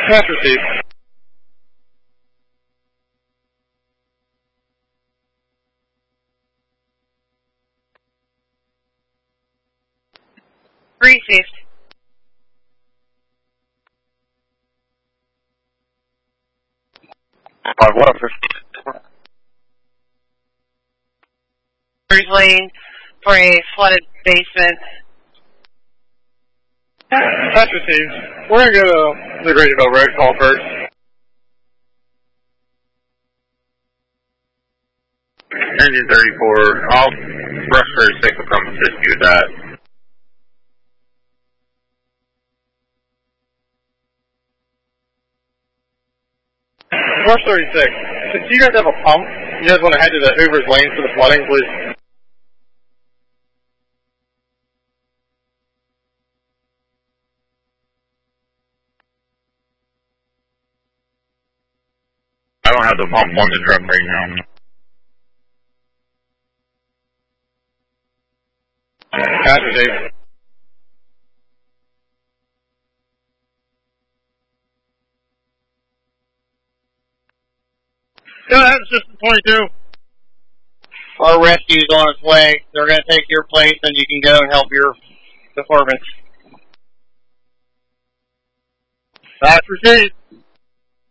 Pass received. Received. Lane for a flooded basement. Pass received. We're going to go to the Graceville Road call first. Engine 34, I'll rush 36 will come assist you with that. Rush 36. Do you guys have a pump? You guys want to head to the Hoover's Lane for the flooding, please? I don't have the pump on the truck right now. Pass received. Go ahead, System 22. Our rescue's on its way. They're going to take your place, and you can go and help your department. Pass received.